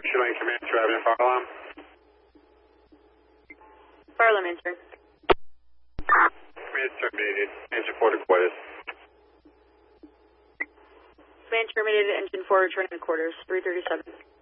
Lane Command, driving in fire alarm. Fire alarm answering. Command terminated. Engine 4 to quarters. Command terminated, engine 4 returning to quarters, 337.